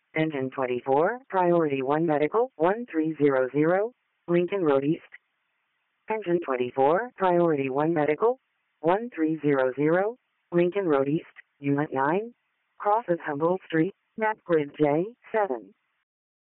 Engine 24, Priority 1 Medical, 1300, Lincoln Road East. Engine 24, Priority 1 Medical, 1300, Lincoln Road East, Unit 9, crosses Humboldt Street, map grid J7.